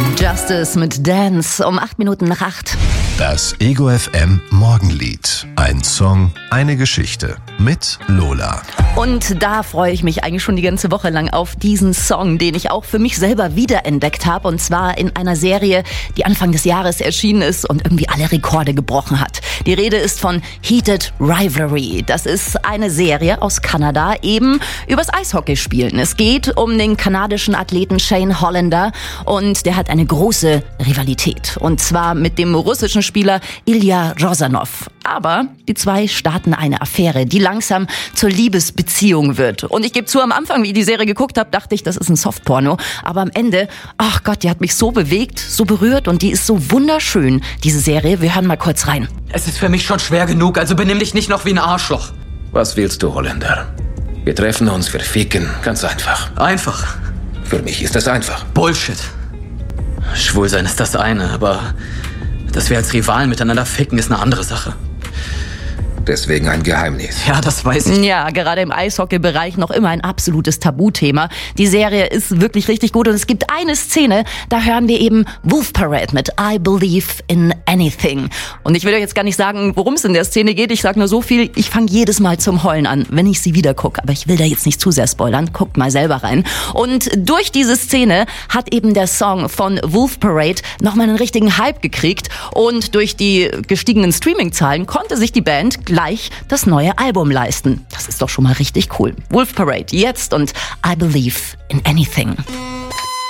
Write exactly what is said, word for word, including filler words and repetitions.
Justice mit Dance um acht Minuten nach acht. Das Ego F M Morgenlied. Ein Song, eine Geschichte mit Lola. Und da freue ich mich eigentlich schon die ganze Woche lang auf diesen Song, den ich auch für mich selber wiederentdeckt habe. Und zwar in einer Serie, die Anfang des Jahres erschienen ist und irgendwie alle Rekorde gebrochen hat. Die Rede ist von Heated Rivalry. Das ist eine Serie aus Kanada, eben übers Eishockeyspielen. Es geht um den kanadischen Athleten Shane Hollander und der hat eine große Rivalität. Und zwar mit dem russischen Spieler Ilya Rozanov. Aber die zwei starten eine Affäre, die langsam zur Liebesbeziehung wird. Und ich gebe zu, am Anfang, wie ich die Serie geguckt habe, dachte ich, das ist ein Softporno. Aber am Ende, ach Gott, die hat mich so bewegt, so berührt und die ist so wunderschön, diese Serie. Wir hören mal kurz rein. Es ist für mich schon schwer genug, also benimm dich nicht noch wie ein Arschloch. Was willst du, Holländer? Wir treffen uns, wir ficken, ganz einfach. Einfach. Für mich ist das einfach. Bullshit. Schwulsein ist das eine, aber dass wir als Rivalen miteinander ficken, ist eine andere Sache. Deswegen ein Geheimnis. Ja, das weiß ich. Ja, gerade im Eishockey-Bereich noch immer ein absolutes Tabuthema. Die Serie ist wirklich richtig gut und es gibt eine Szene, da hören wir eben Wolf Parade mit I Believe in Anything. Und ich will euch jetzt gar nicht sagen, worum es in der Szene geht. Ich sage nur so viel, ich fange jedes Mal zum Heulen an, wenn ich sie wieder gucke. Aber ich will da jetzt nicht zu sehr spoilern. Guckt mal selber rein. Und durch diese Szene hat eben der Song von Wolf Parade nochmal einen richtigen Hype gekriegt. Und durch die gestiegenen Streaming-Zahlen konnte sich die Band gleich das neue Album leisten. Das ist doch schon mal richtig cool. Wolf Parade jetzt und I Believe in Anything.